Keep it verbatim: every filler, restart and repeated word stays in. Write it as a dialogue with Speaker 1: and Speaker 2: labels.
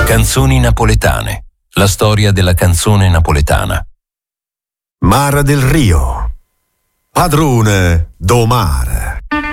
Speaker 1: Canzoni napoletane. La storia della canzone napoletana.
Speaker 2: Mara del Rio, padrone do mare.